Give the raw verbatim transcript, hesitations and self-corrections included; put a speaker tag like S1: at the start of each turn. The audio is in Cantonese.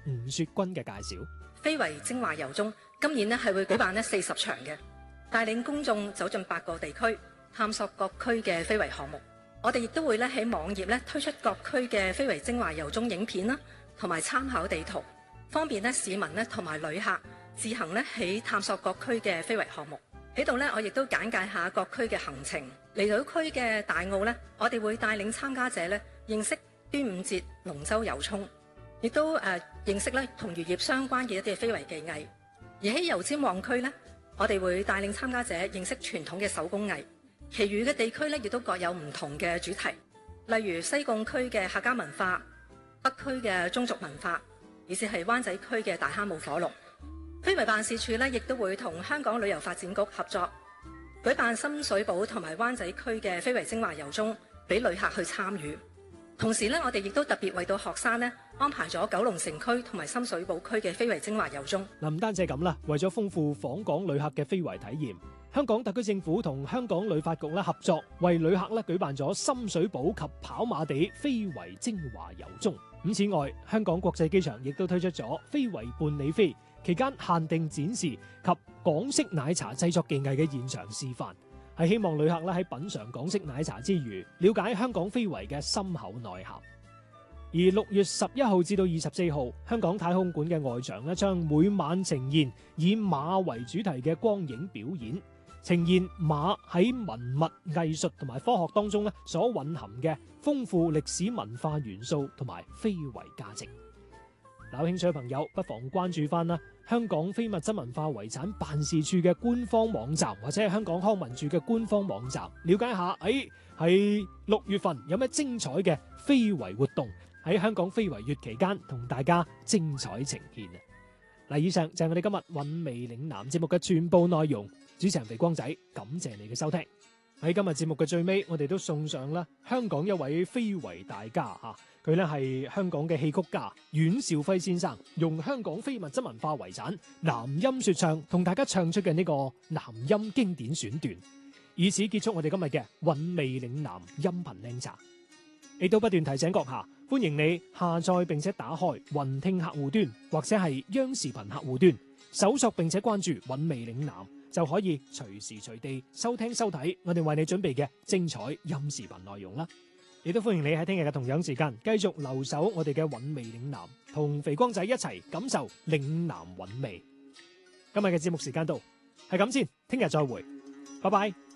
S1: 吳雪君嘅介紹。
S2: 非遺精華遊蹤今年呢係會舉辦呢四十場嘅，帶領公眾走進八個地區，探索各區嘅非遺項目。我哋亦都會咧喺網頁咧推出各區嘅非遺精華遊蹤影片啦，同埋參考地圖，方便咧市民咧同埋旅客自行咧喺探索各區嘅非遺項目。喺度咧，我亦都簡介下各區嘅行程。嚟到區嘅大澳咧，我哋會帶領參加者咧認識端午節龍舟遊涌，亦都誒、呃、認識咧同漁業相關嘅一啲非遺技藝。而喺油尖旺區咧，我哋會帶領參加者認識傳統嘅手工藝。其餘嘅地區咧，亦都各有唔同嘅主題，例如西貢區嘅客家文化、北區嘅宗族文化，以至係灣仔區嘅大坑舞火龍。非遺辦事處咧，亦都會同香港旅遊發展局合作，舉辦深水埗同埋灣仔區嘅非遺精華遊蹤，俾旅客去參與。同時咧，我哋亦都特別為到學生咧安排咗九龍城區同埋深水埗區嘅非遺精華遊蹤。
S1: 嗱，唔單止係咁啦，為咗豐富訪港旅客嘅非遺體驗，香港特區政府同香港旅發局咧合作，為旅客咧舉辦咗深水埗及跑馬地非遺精華遊蹤。咁此外，香港國際機場亦都推出咗非遺伴你飛，期間限定展示及港式奶茶製作技藝嘅現場示範，係希望旅客咧喺品嘗港式奶茶之餘，了解香港非遺嘅深厚內涵。而六月十一號至到二十四號，香港太空館嘅外牆咧將每晚呈現以馬為主題嘅光影表演，呈現馬喺文物藝術同埋科學當中咧所蘊含嘅豐富歷史文化元素同埋非遺價值。有興趣嘅朋友不妨關注翻啦，香港非物質文化遺產辦事處嘅官方網站，或者係香港康文署嘅官方網站，了解下誒喺六月份有咩精彩嘅非遺活動喺香港非遺月期間同大家精彩呈現啊！嗱，以上就係我哋今日韻味嶺南節目嘅全部內容。主持人肥光仔，感謝你嘅收聽。喺今日節目嘅最尾，我哋都送上啦香港一位非遺大家吓，佢咧係香港嘅戲曲家阮兆輝先生，用香港非物質文化遺產南音說唱同大家唱出嘅呢個南音經典選段，以此結束我哋今日嘅韻味嶺南音頻靚茶。亦都不斷提醒閣下，歡迎你下載並且打開雲聽客戶端或者係央視頻客戶端，搜索並且關注韻味嶺南，就可以隨時隨地收聽收睇我哋為你準備嘅精彩音視頻內容啦。亦都歡迎你喺聽日嘅同樣時間繼續留守我哋嘅韻味嶺南，同肥光仔一齊感受嶺南韻味。今日嘅節目時間到，係咁先，聽日再會，拜拜。